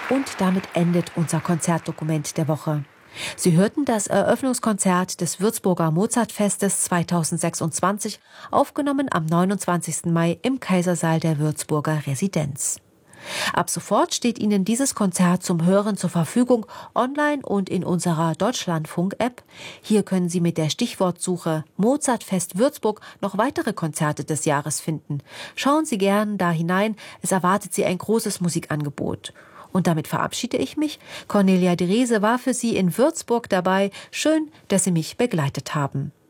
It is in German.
Und damit endet unser Konzertdokument der Woche. Sie hörten das Eröffnungskonzert des Würzburger Mozartfestes 2026, aufgenommen am 29. Mai im Kaisersaal der Würzburger Residenz. Ab sofort steht Ihnen dieses Konzert zum Hören zur Verfügung, online und in unserer Deutschlandfunk-App. Hier können Sie mit der Stichwortsuche Mozartfest Würzburg noch weitere Konzerte des Jahres finden. Schauen Sie gern da hinein, es erwartet Sie ein großes Musikangebot. Und damit verabschiede ich mich. Cornelia Drese war für Sie in Würzburg dabei. Schön, dass Sie mich begleitet haben.